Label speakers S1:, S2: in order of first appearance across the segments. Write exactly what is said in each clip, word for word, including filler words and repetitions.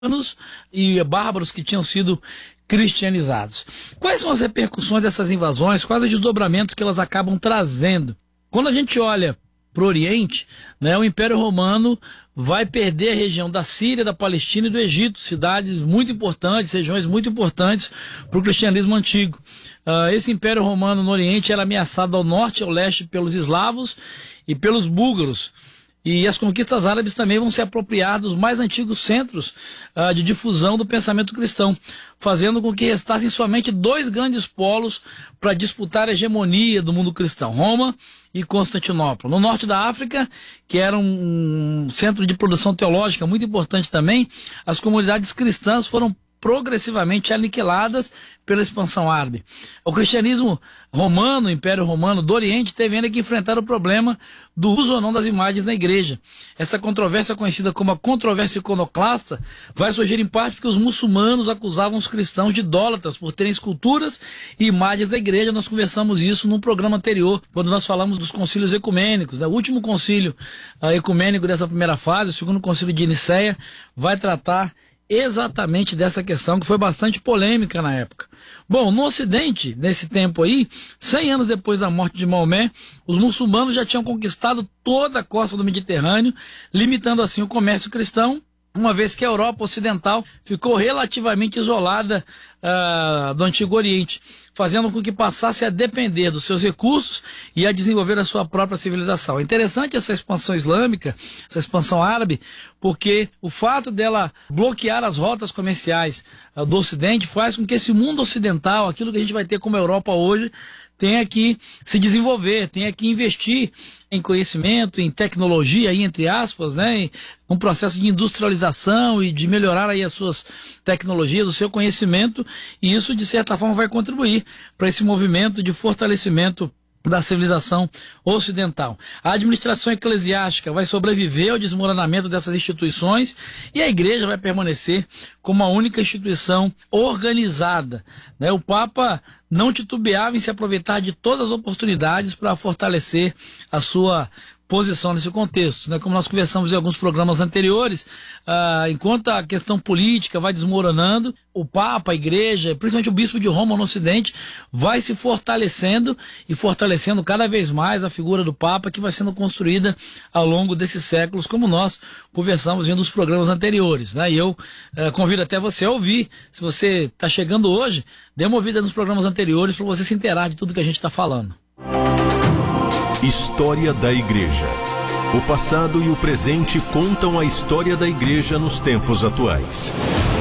S1: e bárbaros que tinham sido cristianizados. Quais são as repercussões dessas invasões? Quais os desdobramentos que elas acabam trazendo? Quando a gente olha para o Oriente, né, o Império Romano vai perder a região da Síria, da Palestina e do Egito, cidades muito importantes, regiões muito importantes para o cristianismo antigo. Uh, esse Império Romano no Oriente era ameaçado ao norte e ao leste pelos eslavos e pelos búlgaros. E as conquistas árabes também vão se apropriar dos mais antigos centros uh, de difusão do pensamento cristão, fazendo com que restassem somente dois grandes polos para disputar a hegemonia do mundo cristão, Roma e Constantinopla. No norte da África, que era um centro de produção teológica muito importante também, as comunidades cristãs foram progressivamente aniquiladas pela expansão árabe. O cristianismo romano, o Império Romano do Oriente, teve ainda que enfrentar o problema do uso ou não das imagens na igreja. Essa controvérsia, conhecida como a controvérsia iconoclasta, vai surgir em parte porque os muçulmanos acusavam os cristãos de idólatras por terem esculturas e imagens da igreja. Nós conversamos isso num programa anterior, quando nós falamos dos concílios ecumênicos, né? O último concílio uh, ecumênico dessa primeira fase, o segundo concílio de Nicéia, vai tratar exatamente dessa questão, que foi bastante polêmica na época. Bom, no Ocidente, nesse tempo aí, cem anos depois da morte de Maomé, os muçulmanos já tinham conquistado toda a costa do Mediterrâneo, limitando assim o comércio cristão, uma vez que a Europa Ocidental ficou relativamente isolada uh, do Antigo Oriente, fazendo com que passasse a depender dos seus recursos e a desenvolver a sua própria civilização. É interessante essa expansão islâmica, essa expansão árabe, porque o fato dela bloquear as rotas comerciais uh, do Ocidente faz com que esse mundo ocidental, aquilo que a gente vai ter como Europa hoje, tenha que se desenvolver, tenha que investir em conhecimento, em tecnologia, aí, entre aspas, né, em um processo de industrialização e de melhorar aí as suas tecnologias, o seu conhecimento, e isso, de certa forma, vai contribuir para esse movimento de fortalecimento da civilização ocidental. A administração eclesiástica vai sobreviver ao desmoronamento dessas instituições e a igreja vai permanecer como a única instituição organizada, né? O Papa não titubeava em se aproveitar de todas as oportunidades para fortalecer a sua posição nesse contexto, né? Como nós conversamos em alguns programas anteriores, ah, enquanto a questão política vai desmoronando, o Papa, a Igreja, principalmente o Bispo de Roma no Ocidente, vai se fortalecendo e fortalecendo cada vez mais a figura do Papa, que vai sendo construída ao longo desses séculos, como nós conversamos em um dos programas anteriores, né? E eu eh, convido até você a ouvir. Se você está chegando hoje, dê uma ouvida nos programas anteriores para você se inteirar de tudo que a gente está falando.
S2: História da Igreja. O passado e o presente contam a história da Igreja nos tempos atuais.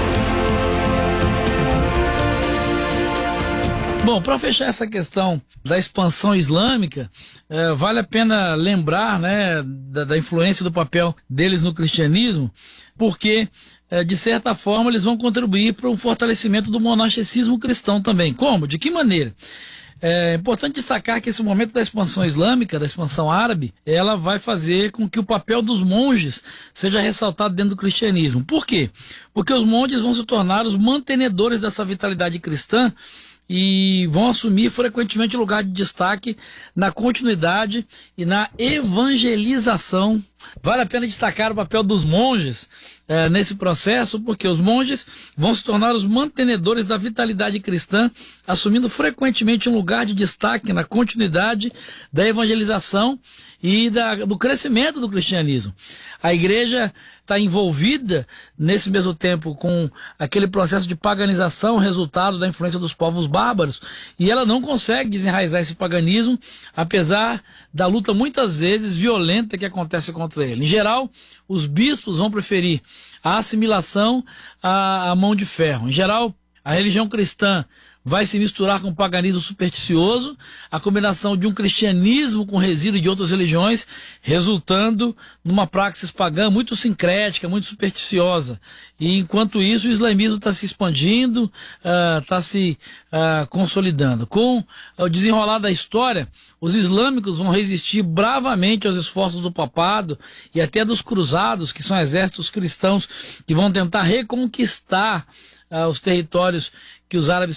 S1: Bom, para fechar essa questão da expansão islâmica, é, vale a pena lembrar, né, da, da influência do papel deles no cristianismo, porque, é, de certa forma, eles vão contribuir para o fortalecimento do monasticismo cristão também. Como? De que maneira? É importante destacar que esse momento da expansão islâmica, da expansão árabe, ela vai fazer com que o papel dos monges seja ressaltado dentro do cristianismo. Por quê? Porque os monges vão se tornar os mantenedores dessa vitalidade cristã e vão assumir frequentemente lugar de destaque na continuidade e na evangelização. Vale a pena destacar o papel dos monges é, nesse processo, porque os monges vão se tornar os mantenedores da vitalidade cristã, assumindo frequentemente um lugar de destaque na continuidade da evangelização e da, do crescimento do cristianismo. A igreja está envolvida, nesse mesmo tempo, com aquele processo de paganização, resultado da influência dos povos bárbaros, e ela não consegue desenraizar esse paganismo, apesar da luta muitas vezes violenta que acontece contra ele. Em geral, os bispos vão preferir a assimilação à, à mão de ferro. Em geral, a religião cristã vai se misturar com o paganismo supersticioso, a combinação de um cristianismo com resíduo de outras religiões, resultando numa praxis pagã muito sincrética, muito supersticiosa. E enquanto isso, o islamismo está se expandindo, está uh, se uh, consolidando. Com o desenrolar da história, os islâmicos vão resistir bravamente aos esforços do papado e até dos cruzados, que são exércitos cristãos que vão tentar reconquistar uh, os territórios que os árabes tinham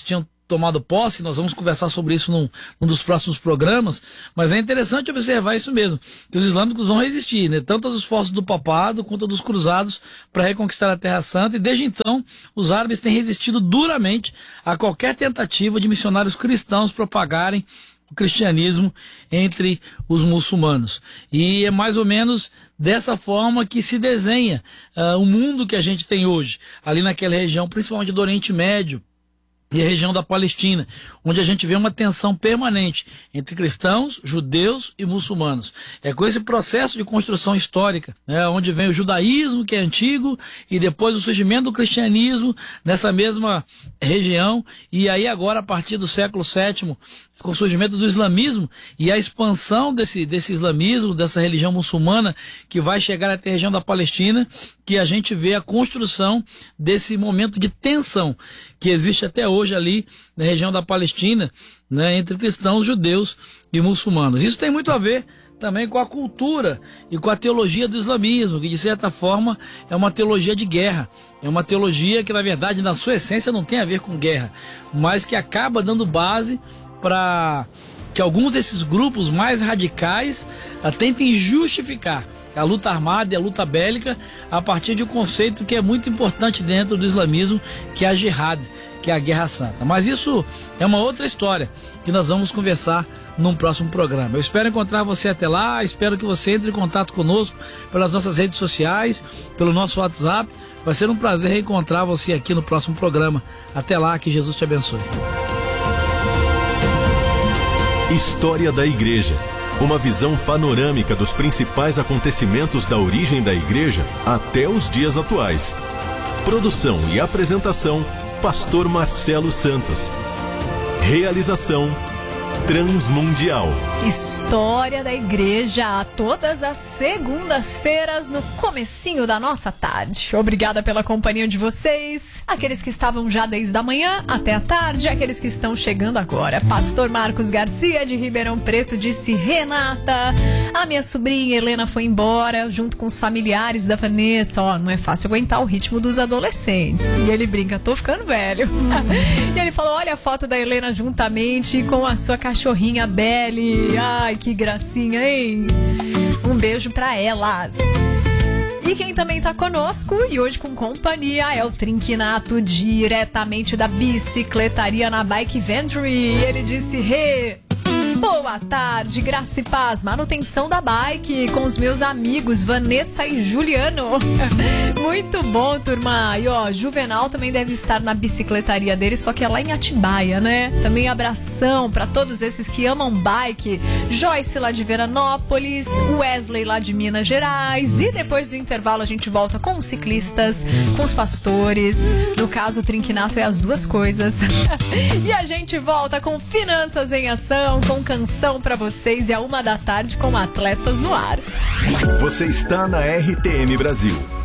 S1: tomado posse, nós vamos conversar sobre isso num, num dos próximos programas, mas é interessante observar isso mesmo, que os islâmicos vão resistir, né? Tanto aos esforços do papado quanto dos cruzados para reconquistar a Terra Santa, e desde então os árabes têm resistido duramente a qualquer tentativa de missionários cristãos propagarem o cristianismo entre os muçulmanos. E é mais ou menos dessa forma que se desenha uh, o mundo que a gente tem hoje, ali naquela região, principalmente do Oriente Médio e a região da Palestina, onde a gente vê uma tensão permanente entre cristãos, judeus e muçulmanos. É com esse processo de construção histórica, né, onde vem o judaísmo, que é antigo, e depois o surgimento do cristianismo nessa mesma região, e aí agora, a partir do século sétimo, com o surgimento do islamismo e a expansão desse, desse islamismo, dessa religião muçulmana, que vai chegar até a região da Palestina, que a gente vê a construção desse momento de tensão que existe até hoje ali na região da Palestina, né, entre cristãos, judeus e muçulmanos. Isso tem muito a ver também com a cultura e com a teologia do islamismo, que de certa forma é uma teologia de guerra, é uma teologia que na verdade na sua essência não tem a ver com guerra, mas que acaba dando base para que alguns desses grupos mais radicais uh, tentem justificar a luta armada e a luta bélica a partir de um conceito que é muito importante dentro do islamismo, que é a jihad, que é a guerra santa. Mas isso é uma outra história que nós vamos conversar num próximo programa. Eu espero encontrar você até lá, espero que você entre em contato conosco pelas nossas redes sociais, pelo nosso WhatsApp. Vai ser um prazer reencontrar você aqui no próximo programa. Até lá, que Jesus te abençoe.
S2: História da Igreja. Uma visão panorâmica dos principais acontecimentos da origem da Igreja até os dias atuais. Produção e apresentação, Pastor Marcelo Santos. Realização, Transmundial.
S3: História da Igreja, todas as segundas-feiras no comecinho da nossa tarde. Obrigada pela companhia de vocês, aqueles que estavam já desde a manhã até a tarde, aqueles que estão chegando agora. Pastor Marcos Garcia de Ribeirão Preto disse: Renata, a minha sobrinha Helena foi embora junto com os familiares da Vanessa. Ó, não é fácil aguentar o ritmo dos adolescentes. E ele brinca: tô ficando velho. E ele falou: olha a foto da Helena juntamente com a sua cachorrinha Belle. Ai, que gracinha, hein? Um beijo pra elas. E quem também tá conosco e hoje com companhia é o Trinquinato, diretamente da bicicletaria na Bike Venture. Ele disse: Rê, boa tarde, graça e paz, manutenção da bike com os meus amigos Vanessa e Juliano. Muito bom, turma. E ó, Juvenal também deve estar na bicicletaria dele, só que é lá em Atibaia, né? Também abração pra todos esses que amam bike. Joyce lá de Veranópolis, Wesley lá de Minas Gerais. E depois do intervalo a gente volta com os ciclistas, com os pastores. No caso, o Trinquinato é as duas coisas. E a gente volta com Finanças em Ação, com canção pra vocês, e a uma da tarde com Atletas no Ar.
S2: Você está na R T M Brasil.